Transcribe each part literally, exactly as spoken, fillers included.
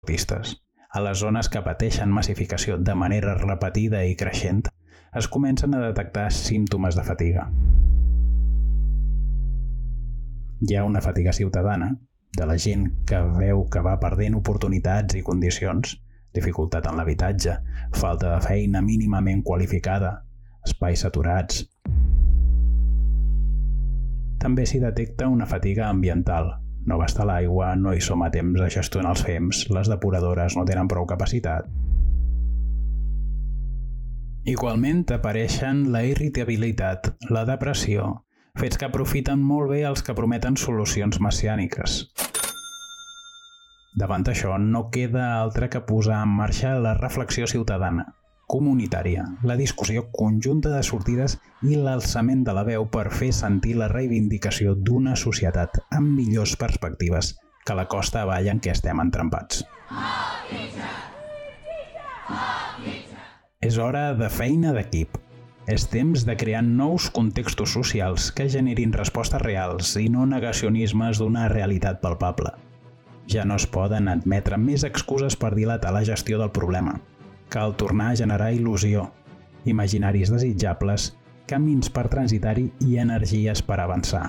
esportistes. A les zones que pateixen massificació de manera repetida i creixent, es comencen a detectar símptomes de fatiga. Hi ha una fatiga ciutadana, de la gent que veu que va perdent oportunitats i condicions, dificultat en l'habitatge, falta de feina mínimament qualificada, espais saturats. També s'hi detecta una fatiga ambiental. No basta l'aigua, no hi som a temps a gestionar els fems, les depuradores no tenen prou capacitat. Igualment apareixen la irritabilitat, la depressió, fets que aprofiten molt bé els que prometen solucions messiàniques. Davant això, no queda altre que posar en marxa la reflexió ciutadana, comunitària, la discussió conjunta de sortides i l'alçament de la veu per fer sentir la reivindicació d'una societat amb millors perspectives que la costa avall en què estem entrampats. És hora de feina d'equip. És temps de crear nous contextos socials que generin respostes reals i no negacionismes d'una realitat palpable. Ja no es poden admetre més excuses per dilatar la gestió del problema. Cal tornar a generar il·lusió, imaginaris desitjables, camins per transitar-hi i energies per avançar.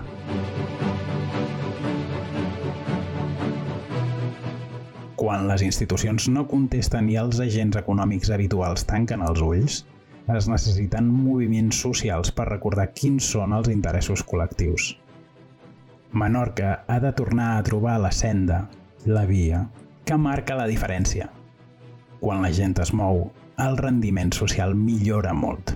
Quan les institucions no contesten i els agents econòmics habituals tanquen els ulls, es necessiten moviments socials per recordar quins són els interessos col·lectius. Menorca ha de tornar a trobar la senda, la via, que marca la diferència. Quan la gent es mou, el rendiment social millora molt.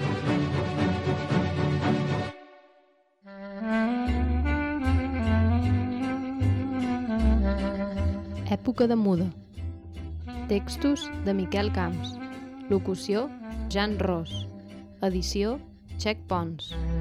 Època de muda. Textos de Miquel Camps. Locució, Jan Ros. Edició, Txec Pons.